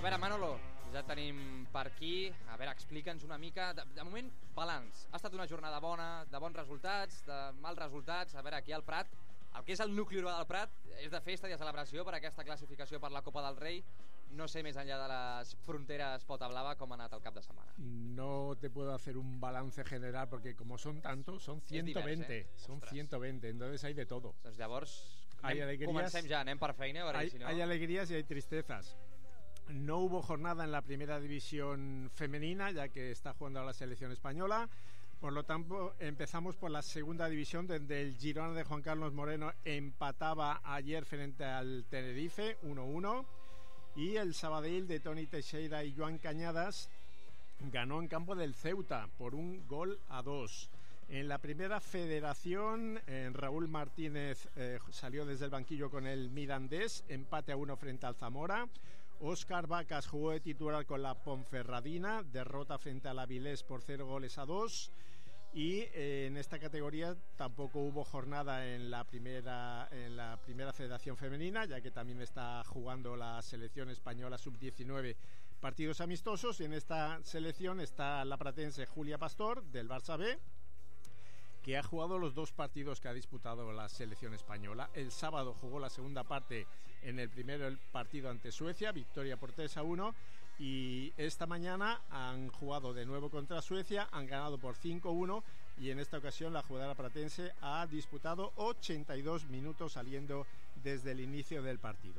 veure, Manolo, ja tenim per aquí. A veure, explica'ns una mica. De moment, balanç. Ha estat una jornada bona, de bons resultats, de mals resultats. A veure, aquí al Prat, el que és el nucli urbà del Prat és de festa i de celebració per aquesta classificació per la Copa del Rei. No sé més enllà de les fronteres Pota Blava com ha anat el cap de setmana. No te puedo hacer un balance general porque como son tantos, son 120, divers, son Ostres. 120, entonces hay de todo. Doncs llavors, Hay alegrías, comencem ja, anem per feina. A veure, si no... hay alegrías y hay tristezas. No hubo jornada en la primera división femenina, ya que está jugando la selección española. Por lo tanto, empezamos por la segunda división, donde el Girona de Juan Carlos Moreno empataba ayer frente al Tenerife, 1-1. Y el Sabadell de Toni Teixeira y Joan Cañadas ganó en campo del Ceuta por 1-2. En la primera federación, Raúl Martínez salió desde el banquillo con el Mirandés, empate a 1 frente al Zamora. Óscar Vacas jugó de titular con la Ponferradina, derrota frente al Avilés por 0-2. Y en esta categoría tampoco hubo jornada en la primera federación femenina, ya que también está jugando la selección española sub-19 partidos amistosos. Y en esta selección está la pratense Julia Pastor del Barça B, que ha jugado los 2 partidos que ha disputado la selección española. El sábado jugó la segunda parte en el primero partido ante Suecia, victoria por 3-1, y esta mañana han jugado de nuevo contra Suecia, han ganado por 5-1, y en esta ocasión la jugadora pratense ha disputado 82 minutos saliendo desde el inicio del partido.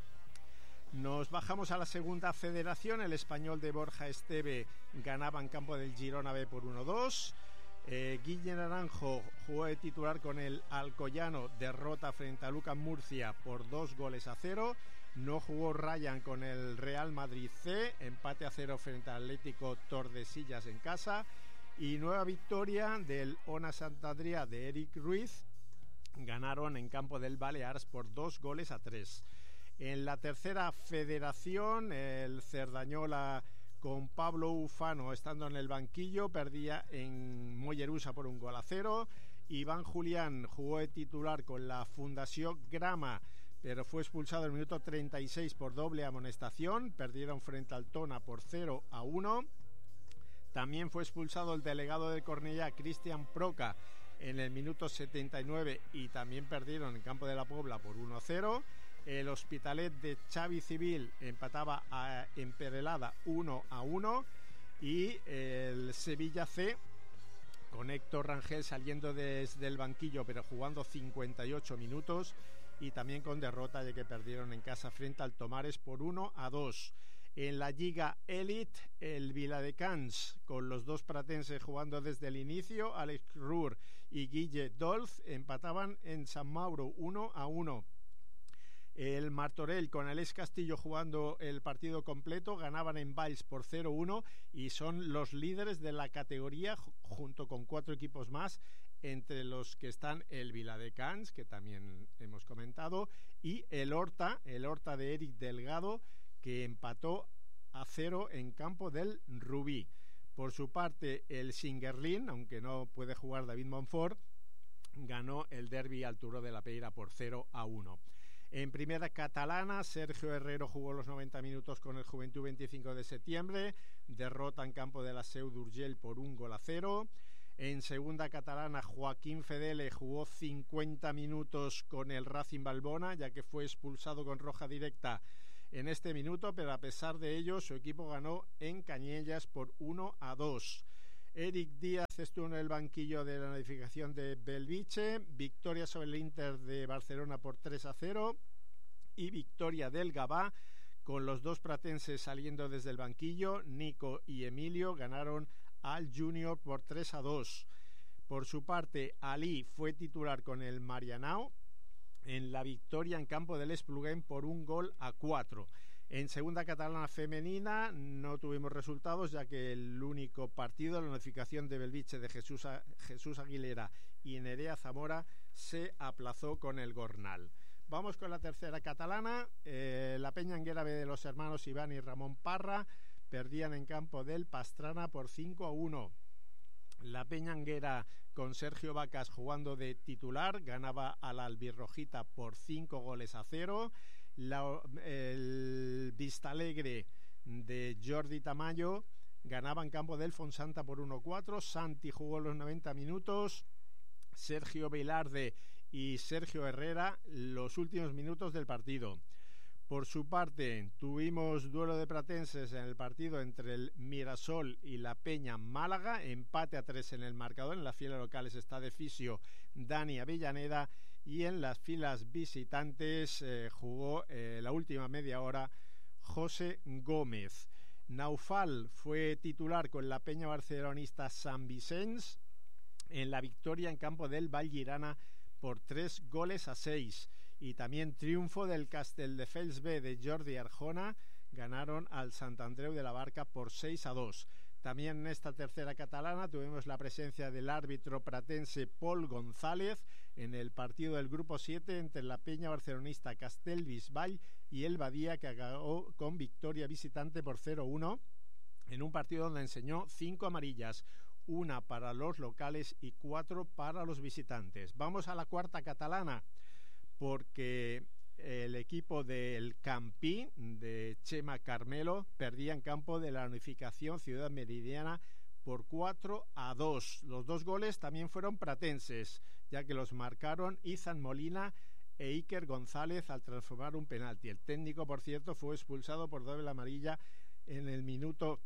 Nos bajamos a la segunda federación. El Español de Borja Esteve ganaba en campo del Girona B por 1-2. Guille Naranjo jugó de titular con el Alcoyano, derrota frente a Lucas Murcia por 2-0. No jugó Ryan con el Real Madrid C, empate a 0 frente al Atlético Tordesillas en casa. Y nueva victoria del Ona Santadria de Eric Ruiz, ganaron en campo del Balears por 2-3. En la tercera federación, el Cerdañola, con Pablo Ufano estando en el banquillo, perdía en Mollerusa por 1-0. Iván Julián jugó de titular con la Fundación Grama, pero fue expulsado en el minuto 36 por doble amonestación. Perdieron frente al Tona por 0-1. También fue expulsado el delegado del Cornellá, Cristian Proca, en el minuto 79, y también perdieron en campo de la Pobla por 1-0. El Hospitalet de Xavi Civil empataba en Perelada 1-1. Y el Sevilla C, con Héctor Rangel saliendo desde el banquillo pero jugando 58 minutos, y también con derrota, ya que perdieron en casa frente al Tomares por 1-2. En la Liga Elite, el Viladecans, con los 2 pratenses jugando desde el inicio, Alex Ruhr y Guille Dolz, empataban en San Mauro 1-1. El Martorell, con Alex Castillo jugando el partido completo, ganaban en Valls por 0-1 y son los líderes de la categoría junto con 4 equipos más, entre los que están el Viladecans, que también hemos comentado, y el Horta de Eric Delgado, que empató a 0 en campo del Rubí. Por su parte, el Singerlin, aunque no puede jugar David Monfort, ganó el derbi al Turó de la Peira por 0-1. En primera catalana, Sergio Herrero jugó los 90 minutos con el Juventud 25 de septiembre, derrota en campo de la Seu d'Urgell por 1-0. En segunda catalana, Joaquín Fedele jugó 50 minutos con el Racing Balbona, ya que fue expulsado con roja directa en este minuto, pero a pesar de ello su equipo ganó en Cañellas por 1-2. Eric Díaz estuvo en el banquillo de la notificación de Belviche, victoria sobre el Inter de Barcelona por 3-0 y victoria del Gavà, con los 2 pratenses saliendo desde el banquillo. Nico y Emilio ganaron al Junior por 3-2. Por su parte, Ali fue titular con el Marianao en la victoria en campo del Espluguén por 1-4. En segunda catalana femenina no tuvimos resultados, ya que el único partido, la notificación de Belviche de Jesús Aguilera y Nerea Zamora, se aplazó con el Gornal. Vamos con la tercera catalana. La Peña Anguera B de los hermanos Iván y Ramón Parra perdían en campo del Pastrana por 5-1. La Peña Anguera, con Sergio Vacas jugando de titular, ganaba a la Albirrojita por 5-0. El Vistalegre de Jordi Tamayo, ganaba en campo del Fonsanta por 1-4. Santi jugó los 90 minutos, Sergio Velarde y Sergio Herrera los últimos minutos del partido. Por su parte, tuvimos duelo de pratenses en el partido entre el Mirasol y la Peña Málaga, empate a 3 en el marcador. En las filas locales está de fisio Dani Avellaneda, y en las filas visitantes jugó la última media hora José Gómez. Naufal fue titular con la Peña barcelonista San Vicens en la victoria en campo del Vallirana por 3-6, y también triunfo del Castelldefels B de Jordi Arjona. Ganaron al Sant Andreu de la Barca por 6-2. También en esta tercera catalana tuvimos la presencia del árbitro pratense Pol González en el partido del grupo 7 entre la Peña barcelonista Castellbisbal y el Badia, que acabó con victoria visitante por 0-1 en un partido donde enseñó 5 amarillas, 1 para los locales y 4 para los visitantes. Vamos a la cuarta catalana, porque el equipo del Campí de Chema Carmelo perdía en campo de la Unificación Ciudad Meridiana por 4-2. Los 2 goles también fueron pratenses, ya que los marcaron Izan Molina e Iker González al transformar un penalti. El técnico, por cierto, fue expulsado por doble amarilla en el minuto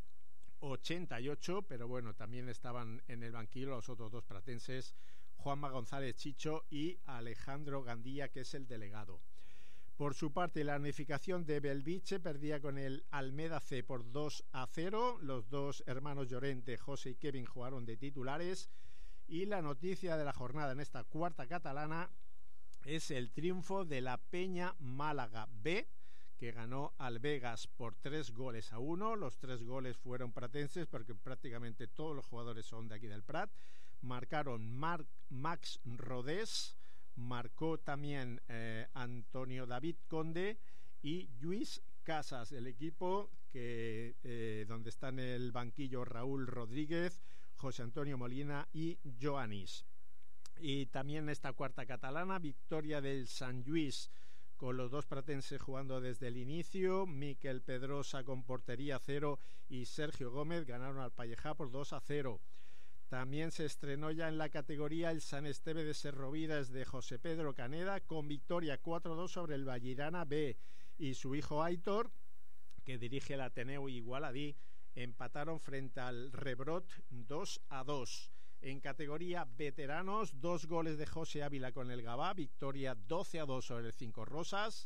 88, pero bueno, también estaban en el banquillo los otros 2 pratenses, Juanma González Chicho y Alejandro Gandía, que es el delegado. Por su parte, la unificación de Belviche perdía con el Almeda C por 2-0. Los 2 hermanos Llorente, José y Kevin, jugaron de titulares. Y la noticia de la jornada en esta cuarta catalana es el triunfo de la Peña Málaga B, que ganó al Vegas por 3-1. Los 3 goles fueron pratenses, porque prácticamente todos los jugadores son de aquí del Prat. Marcaron Max Rodés, marcó también Antonio David Conde y Luis Casas. El equipo que donde está en el banquillo Raúl Rodríguez, José Antonio Molina y Joanis. Y también esta cuarta catalana, victoria del San Lluís, con los 2 pratenses jugando desde el inicio. Miquel Pedrosa con portería 0 y Sergio Gómez ganaron al Pallejá por 2-0. También se estrenó ya en la categoría el San Esteve de Serroviras de José Pedro Caneda, con victoria 4-2 sobre el Vallirana B, y su hijo Aitor, que dirige el Ateneu Igualadí, empataron frente al Rebrot 2-2. En categoría veteranos, 2 goles de José Ávila con el Gavà, victoria 12-2 sobre el Cinco Rosas.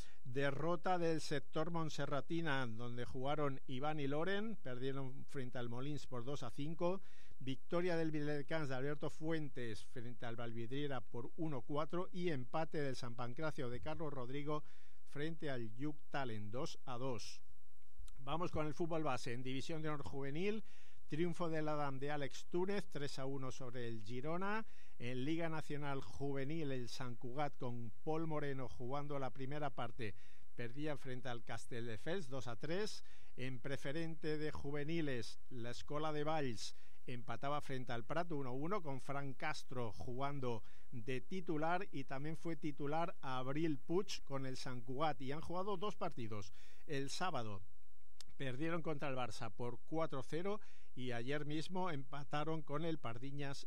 Derrota del sector Montserratina, donde jugaron Iván y Loren, perdieron frente al Molins por 2-5. Victoria del Viladecans de Alberto Fuentes frente al Valvidriera por 1-4, y empate del San Pancracio de Carlos Rodrigo frente al Yuc Talent 2-2. Vamos con el fútbol base. En División de Honor Juvenil, triunfo del Adam de Alex Túnez 3-1 sobre el Girona. En Liga Nacional Juvenil, el Sant Cugat con Pol Moreno jugando la primera parte perdía frente al Castelldefels 2-3. En Preferente de Juveniles, la Escola de Valls empataba frente al Prat 1-1 con Fran Castro jugando de titular, y también fue titular Abril Puig con el Sant Cugat, y han jugado 2 partidos. El sábado perdieron contra el Barça por 4-0 y ayer mismo empataron con el Pardiñas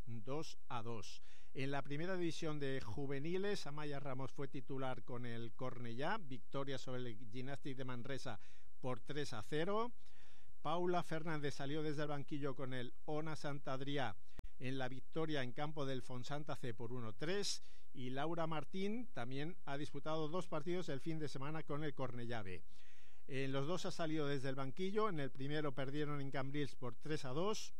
2-2. En la primera división de juveniles, Amaya Ramos fue titular con el Cornellá, victoria sobre el Gimnàstic de Manresa por 3-0. Paula Fernández salió desde el banquillo con el Ona Sant Adrià en la victoria en campo del Fonsanta C por 1-3, y Laura Martín también ha disputado 2 partidos el fin de semana con el Cornellá B. En los 2 ha salido desde el banquillo. En el primero perdieron en Cambrils por 3-2,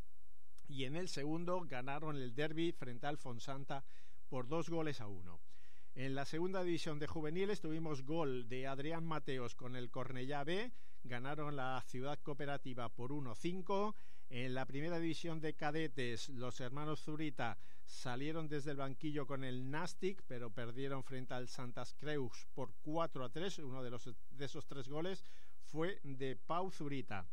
y en el segundo ganaron el derbi frente al Fonsanta por 2-1. En la segunda división de juveniles tuvimos gol de Adrián Mateos con el Cornellá B, ganaron la Ciudad Cooperativa por 1-5. En la primera división de cadetes, los hermanos Zurita salieron desde el banquillo con el Nàstic, pero perdieron frente al Santas Creus por 4-3. Uno de esos 3 goles fue de Pau Zurita.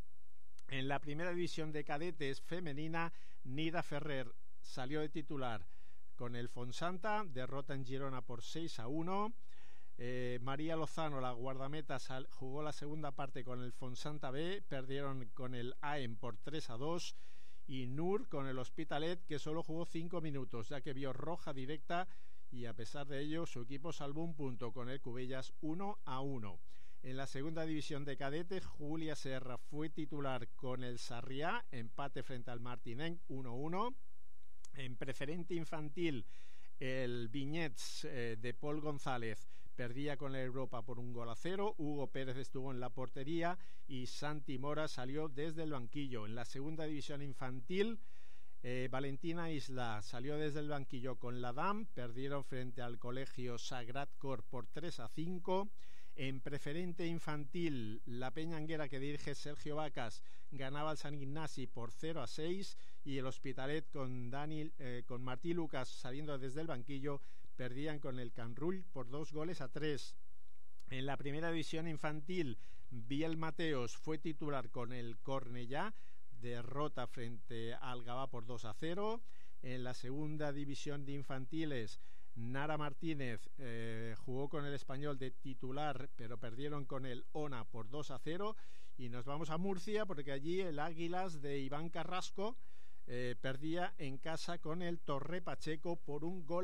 En la primera división de cadetes femenina, Nida Ferrer salió de titular con el Fonsanta, derrota en Girona por 6-1. María Lozano, la guardameta, jugó la segunda parte con el Fonsanta B, perdieron con el AEM por 3-2, y Nur con el Hospitalet, que solo jugó 5 minutos, ya que vio roja directa, y a pesar de ello su equipo salvó un punto con el Cubellas 1-1. En la segunda división de cadetes, Julia Serra fue titular con el Sarriá, empate frente al Martinenc 1-1. En preferente infantil, el Viñets de Paul González perdía con la Europa por 1-0. Hugo Pérez estuvo en la portería y Santi Mora salió desde el banquillo. En la segunda división infantil, Valentina Isla salió desde el banquillo con la DAM, perdieron frente al colegio Sagrat Cor por 3-5. En preferente infantil, la Peña Anguera, que dirige Sergio Vacas, ganaba al San Ignasi por 0-6, y el Hospitalet con Martí Lucas saliendo desde el banquillo perdían con el Canrull por 2-3. En la primera división infantil, Biel Mateos fue titular con el Cornellá, derrota frente al Gavá por 2-0. En la segunda división de infantiles, Nara Martínez jugó con el Español de titular, pero perdieron con el ONA por 2-0. Y nos vamos a Murcia, porque allí el Águilas de Iván Carrasco perdía en casa con el Torre Pacheco por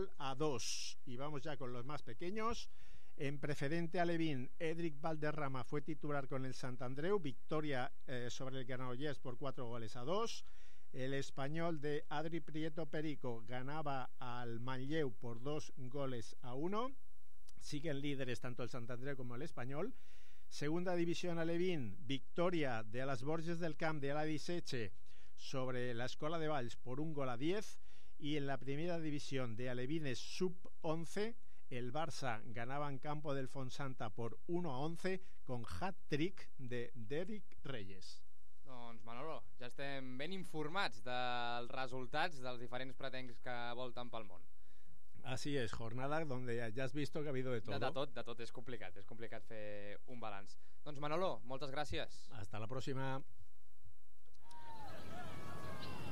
1-2. Y vamos ya con los más pequeños. En preferente alevín, Edric Valderrama fue titular con el Sant Andreu, victoria sobre el Granollers por 4-2. El Español de Adri Prieto Perico ganaba al Manlleu por 2-1. Siguen líderes tanto el Sant Andreu como el Español. Segunda división alevín, victoria de las Borges del Camp de Aladi Seche sobre la Escola de Valls por 1-10. Y en la primera división de alevines sub-11, el Barça ganaba en campo del Fonsanta por 1-11 con hat-trick de Derek Reyes. Doncs Manolo, ja estem ben informats dels resultats dels diferents pretencs que volten pel món. Así es, jornada donde ya has visto que ha habido de todo. De tot, és complicat fer un balanç. Doncs Manolo, moltes gràcies. Hasta la próxima.